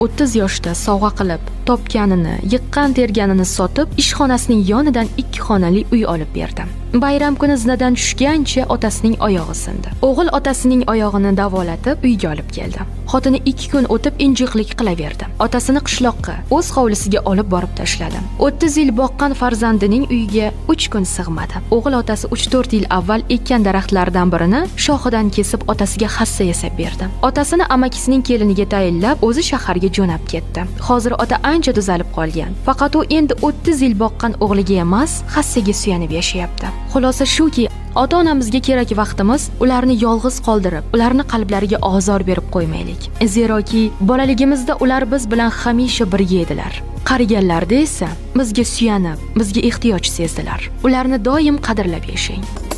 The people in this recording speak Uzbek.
30 yoshda sovg'a qilib, topganini, yiqqan terganini sotib, ishxonasining yonidan 2 xonali uy olib berdi. Bayram kuni zinadan tushgancha otasining oyog'i sindi. O'g'il otasining oyog'ini davolatib uyga olib keldi. Xotini 2 kun o'tib injiqlik qilaverdi. Otasini qishloqqa, o'z hovlisiga olib borib tashladi. 30 yil boqqan farzandining uyiga 3 kun sig'madi. O'g'il otasi 3-4 yil avval ekkan daraxtlardan birini shoxidan kesib otasiga hassa yasab berdi. Otasini amakisining keliniga tayinlab, o'zi shaharga jo'nab ketdi. Hozir ota ancha tuzalib qolgan. Faqat u endi 30 yil boqqan o'g'liga emas, hassaga suyanib yashayapti. Xulosa shuki, ota-onamizga kerak vaqtimiz ularni yolg'iz qoldirib, ularni qalblariga ozor berib qo'ymaylik. Zeroki bolaligimizda ular biz bilan hamisha birga edilar. Qariganlarda esa bizga suyanib, bizga ehtiyoj sezdilar. Ularni doim qadrlab yashang.